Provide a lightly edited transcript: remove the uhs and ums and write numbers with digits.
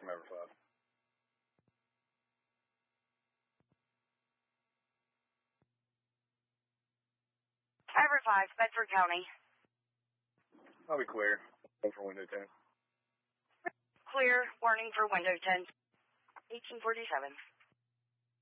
from Ever 5. Ever 5, Bedford County. I'll be clear. For window 10. Clear, warning for window 10. 1847.